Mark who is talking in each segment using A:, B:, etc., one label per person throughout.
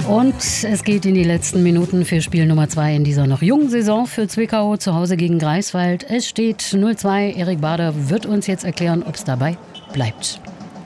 A: Und es geht in die letzten Minuten für Spiel Nummer 2 in dieser noch jungen Saison für Zwickau zu Hause gegen Greifswald. Es steht 0-2. Erik Bader wird uns jetzt erklären, ob es dabei bleibt.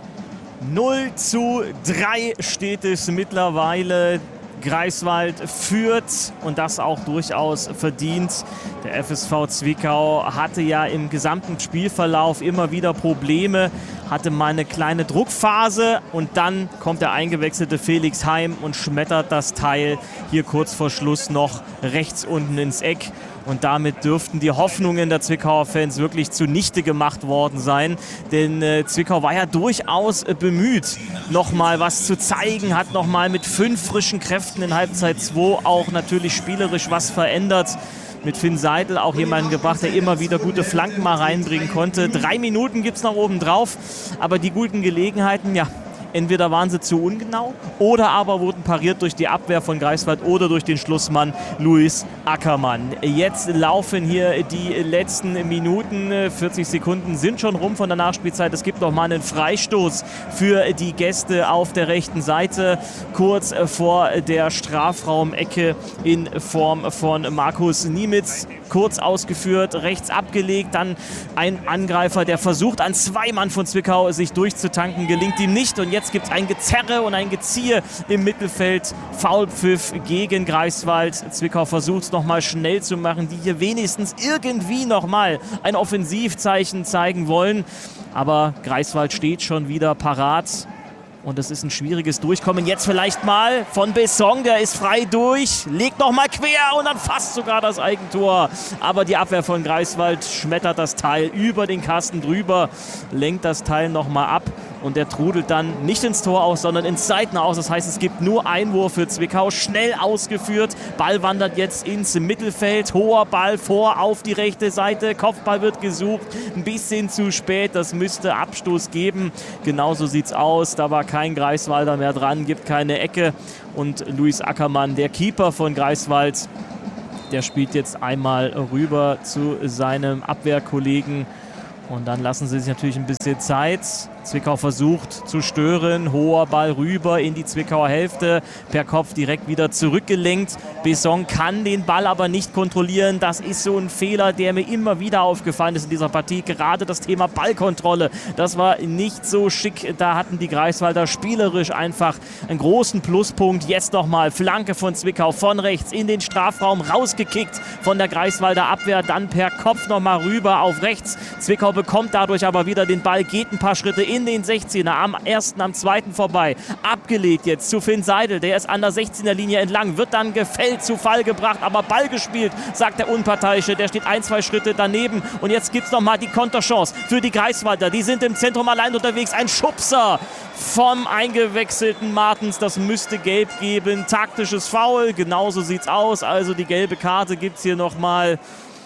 B: 0-3 steht es mittlerweile. Greifswald führt und das auch durchaus verdient. Der FSV Zwickau hatte ja im gesamten Spielverlauf immer wieder Probleme, hatte mal eine kleine Druckphase und dann kommt der eingewechselte Felix Heim und schmettert das Teil hier kurz vor Schluss noch rechts unten ins Eck. Und damit dürften die Hoffnungen der Zwickauer Fans wirklich zunichte gemacht worden sein. Denn Zwickau war ja durchaus bemüht, nochmal was zu zeigen, hat nochmal mit 5 frischen Kräften in Halbzeit 2 auch natürlich spielerisch was verändert. Mit Finn Seidel auch jemanden gebracht, der immer wieder gute Flanken mal reinbringen konnte. 3 Minuten gibt es noch oben drauf, aber die guten Gelegenheiten, ja, entweder waren sie zu ungenau oder aber wurden pariert durch die Abwehr von Greifswald oder durch den Schlussmann Luis Ackermann. Jetzt laufen hier die letzten Minuten. 40 Sekunden sind schon rum von der Nachspielzeit. Es gibt noch mal einen Freistoß für die Gäste auf der rechten Seite. Kurz vor der Strafraumecke in Form von Markus Niemitz. Kurz ausgeführt, rechts abgelegt, dann ein Angreifer, der versucht, an 2 Mann von Zwickau sich durchzutanken, gelingt ihm nicht und jetzt gibt es ein Gezerre und ein Geziehe im Mittelfeld, Foulpfiff gegen Greifswald. Zwickau versucht es nochmal schnell zu machen, die hier wenigstens irgendwie nochmal ein Offensivzeichen zeigen wollen, aber Greifswald steht schon wieder parat. Und es ist ein schwieriges Durchkommen. Jetzt vielleicht mal von Besson, der ist frei durch, legt nochmal quer und dann fast sogar das Eigentor. Aber die Abwehr von Greifswald schmettert das Teil über den Kasten drüber, lenkt das Teil nochmal ab. Und der trudelt dann nicht ins Tor aus, sondern ins Seitenaus. Das heißt, es gibt nur Einwurf für Zwickau. Schnell ausgeführt. Ball wandert jetzt ins Mittelfeld. Hoher Ball vor auf die rechte Seite. Kopfball wird gesucht. Ein bisschen zu spät. Das müsste Abstoß geben. Genauso sieht's aus. Da war kein Greifswalder mehr dran. Gibt keine Ecke. Und Luis Ackermann, der Keeper von Greifswald, der spielt jetzt einmal rüber zu seinem Abwehrkollegen. Und dann lassen sie sich natürlich ein bisschen Zeit. Zwickau versucht zu stören. Hoher Ball rüber in die Zwickauer Hälfte. Per Kopf direkt wieder zurückgelenkt. Besson kann den Ball aber nicht kontrollieren. Das ist so ein Fehler, der mir immer wieder aufgefallen ist in dieser Partie. Gerade das Thema Ballkontrolle. Das war nicht so schick. Da hatten die Greifswalder spielerisch einfach einen großen Pluspunkt. Jetzt nochmal Flanke von Zwickau von rechts in den Strafraum. Rausgekickt von der Greifswalder Abwehr. Dann per Kopf nochmal rüber auf rechts. Zwickau bekommt dadurch aber wieder den Ball. Geht ein paar Schritte in den 16er, am ersten, am zweiten vorbei. Abgelegt jetzt zu Finn Seidel, der ist an der 16er Linie entlang, wird dann gefällt, zu Fall gebracht, aber Ball gespielt, sagt der Unparteiische, der steht 1-2 Schritte daneben und jetzt gibt es nochmal die Konterchance für die Greifswalder, die sind im Zentrum allein unterwegs, ein Schubser vom eingewechselten Martens, das müsste gelb geben, taktisches Foul, genauso sieht's aus, also die gelbe Karte gibt es hier nochmal.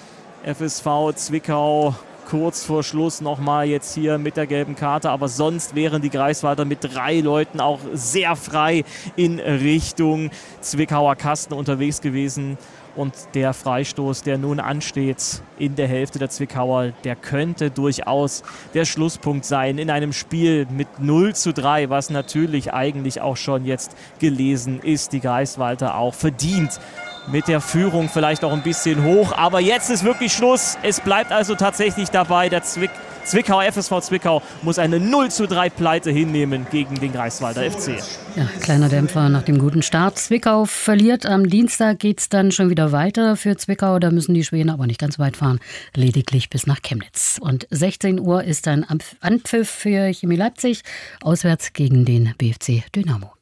B: FSV Zwickau kurz vor Schluss nochmal jetzt hier mit der gelben Karte, aber sonst wären die Greifswalder mit 3 Leuten auch sehr frei in Richtung Zwickauer Kasten unterwegs gewesen. Und der Freistoß, der nun ansteht in der Hälfte der Zwickauer, der könnte durchaus der Schlusspunkt sein in einem Spiel mit 0-3, was natürlich eigentlich auch schon jetzt gelesen ist. Die Greifswalder auch verdient mit der Führung vielleicht auch ein bisschen hoch, aber jetzt ist wirklich Schluss. Es bleibt also tatsächlich dabei, der FSV Zwickau muss eine 0-3 Pleite hinnehmen gegen den Greifswalder FC.
A: Ja, kleiner Dämpfer nach dem guten Start. Zwickau verliert. Am Dienstag geht es dann schon wieder weiter für Zwickau. Da müssen die Schweden aber nicht ganz weit fahren, lediglich bis nach Chemnitz. Und 16 Uhr ist dann Anpfiff für Chemie Leipzig, auswärts gegen den BFC Dynamo.